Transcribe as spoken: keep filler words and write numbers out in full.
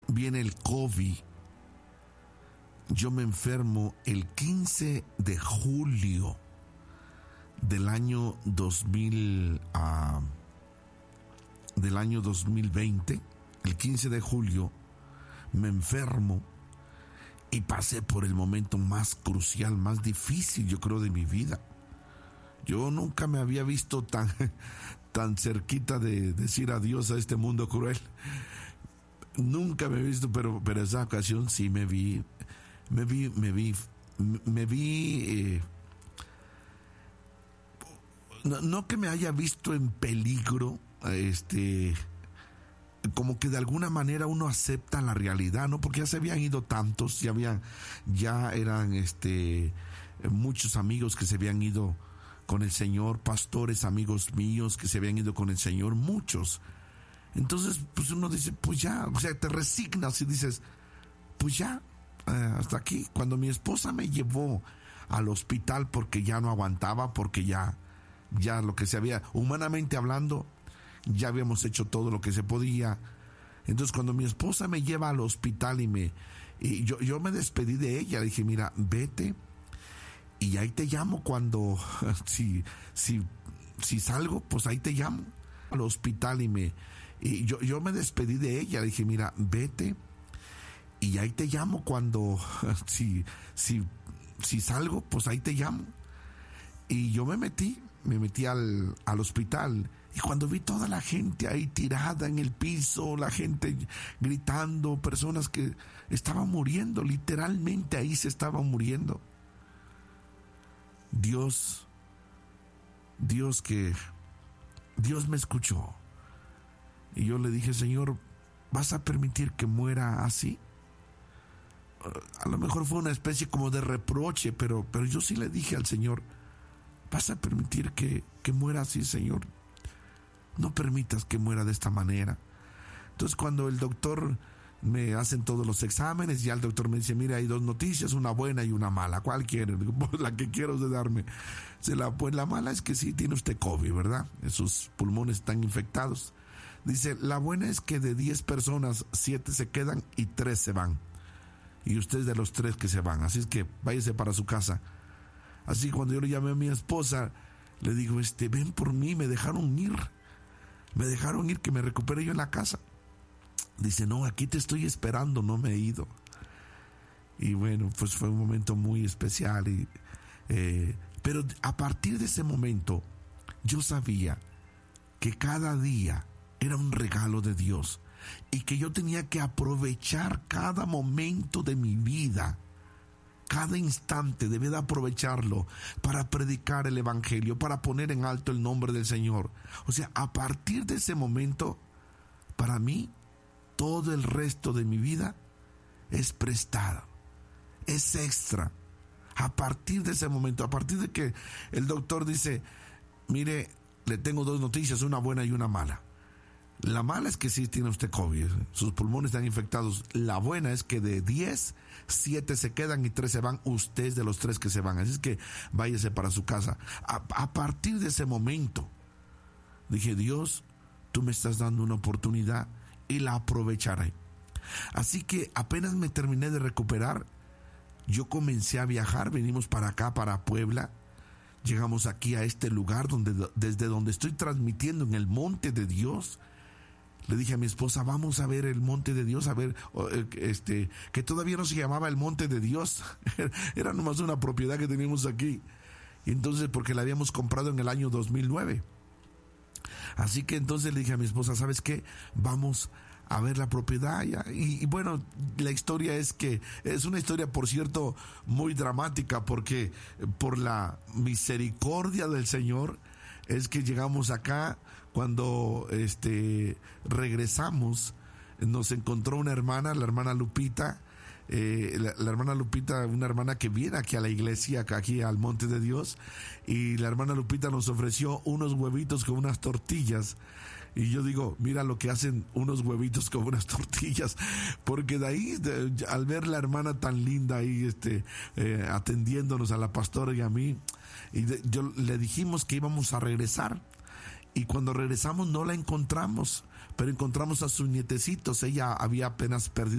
viene el COVID. Yo me enfermo el quince de julio del año dos mil, uh, del año dos mil veinte. El quince de julio me enfermo y pasé por el momento más crucial, más difícil, yo creo, de mi vida. Yo nunca me había visto tan, tan cerquita de decir adiós a este mundo cruel. Nunca me he visto, pero, pero esa ocasión sí me vi, me vi, me vi, me vi, eh, no, no que me haya visto en peligro, este, como que de alguna manera uno acepta la realidad, ¿no? Porque ya se habían ido tantos, ya habían, ya eran, este, muchos amigos que se habían ido con el Señor, pastores, amigos míos que se habían ido con el Señor, muchos. Entonces, pues uno dice, pues ya, o sea, te resignas y dices, pues ya, eh, hasta aquí. Cuando mi esposa me llevó al hospital porque ya no aguantaba, porque ya, ya lo que se había, humanamente hablando, ya habíamos hecho todo lo que se podía. Entonces, cuando mi esposa me lleva al hospital y me, y yo, yo me despedí de ella, dije, mira, vete, y ahí te llamo cuando, si, si, si salgo, pues ahí te llamo al hospital y me, y yo, yo me despedí de ella, dije, mira, vete, y ahí te llamo cuando, si, si, si salgo, pues ahí te llamo. Y yo me metí, me metí al, al hospital, y cuando vi toda la gente ahí tirada en el piso, la gente gritando, personas que estaban muriendo, literalmente ahí se estaban muriendo. Dios, Dios que, Dios me escuchó. Y yo le dije, Señor, ¿vas a permitir que muera así? A lo mejor fue una especie como de reproche, pero, pero yo sí le dije al Señor, ¿vas a permitir que, que muera así, Señor? No permitas que muera de esta manera. Entonces, cuando el doctor me hacen todos los exámenes, ya el doctor me dice, mira, hay dos noticias, una buena y una mala. ¿Cuál quiere? Digo, pues la que quiero de darme. Se la, pues la mala es que sí tiene usted COVID, ¿verdad? Sus pulmones están infectados. Dice, la buena es que de diez personas, siete se quedan y tres se van. Y usted es de los tres que se van. Así es que váyase para su casa. Así cuando yo le llamé a mi esposa, le digo, este, ven por mí, me dejaron ir. Me dejaron ir, que me recupere yo en la casa. Dice, no, aquí te estoy esperando, no me he ido. Y bueno, pues fue un momento muy especial. Y, eh, pero a partir de ese momento, yo sabía que cada día era un regalo de Dios y que yo tenía que aprovechar cada momento de mi vida. Cada instante debía de aprovecharlo para predicar el evangelio, para poner en alto el nombre del Señor. O sea, a partir de ese momento, para mí, todo el resto de mi vida es prestado, es extra. A partir de ese momento, a partir de que el doctor dice, mire, le tengo dos noticias, una buena y una mala. La mala es que sí tiene usted COVID, sus pulmones están infectados. La buena es que de diez, siete se quedan y tres se van. Usted es de los tres que se van, así es que váyase para su casa. A, a partir de ese momento, dije, Dios, tú me estás dando una oportunidad y la aprovecharé. Así que apenas me terminé de recuperar, yo comencé a viajar, venimos para acá, para Puebla. Llegamos aquí a este lugar donde, desde donde estoy transmitiendo en el Monte de Dios. Le dije a mi esposa, vamos a ver el Monte de Dios, a ver, este, que todavía no se llamaba el Monte de Dios, era nomás una propiedad que teníamos aquí. Y entonces, porque la habíamos comprado en el año dos mil nueve. Así que entonces le dije a mi esposa, ¿sabes qué? Vamos a ver la propiedad. Y, y bueno, la historia es que, es una historia, por cierto, muy dramática, porque por la misericordia del Señor, es que llegamos acá. Cuando este regresamos, nos encontró una hermana, la hermana Lupita, eh, la, la hermana Lupita, una hermana que viene aquí a la iglesia, aquí al Monte de Dios, y la hermana Lupita nos ofreció unos huevitos con unas tortillas. Y yo digo, mira lo que hacen unos huevitos con unas tortillas, porque de ahí, de, al ver la hermana tan linda ahí, este, eh, atendiéndonos a la pastora y a mí, y de, yo le dijimos que íbamos a regresar. Y cuando regresamos no la encontramos, pero encontramos a sus nietecitos. Ella había apenas perdido